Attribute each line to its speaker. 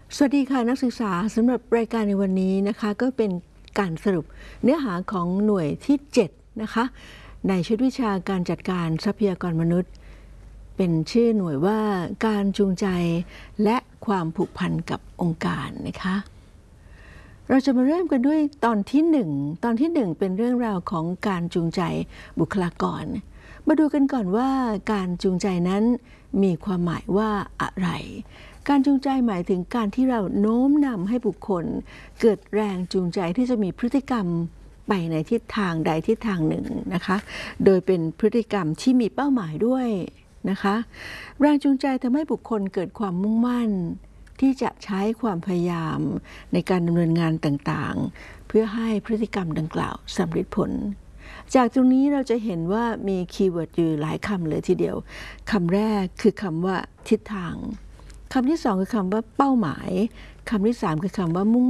Speaker 1: สวัสดีค่ะนักศึกษาสำหรับรายการในวันนี้นะคะก็เป็นการสรุปเนื้อหาของหน่วยที่7นะคะในชุดวิชาการจัดการทรัพยากรมนุษย์เป็นชื่อหน่วยว่าการจูงใจและความผูกพันกับองค์การนะคะเราจะมาเริ่มกันด้วยตอนที่1เป็นเรื่องราวของการจูงใจบุคลากรมาดูกันก่อนว่าการจูงใจนั้นมีความหมายว่าอะไรการจูงใจหมายถึงการที่เราโน้มนำให้บุคคลเกิดแรงจูงใจที่จะมีพฤติกรรมไปในทิศทางใดทิศทางหนึ่งนะคะโดยเป็นพฤติกรรมที่มีเป้าหมายด้วยนะคะแรงจูงใจทำให้บุคคลเกิดความมุ่งมั่นที่จะใช้ความพยายามในการดำเนินงานต่างๆเพื่อให้พฤติกรรมดังกล่าวสำเร็จผลจากตรงนี้เราจะเห็นว่ามีคีย์เวิร์ดอยู่หลายคำเลยทีเดียวคำแรกคือคำว่าทิศทางคำที่2คือคำว่าเป้าหมายคำที่3คือคำว่ามุ่ง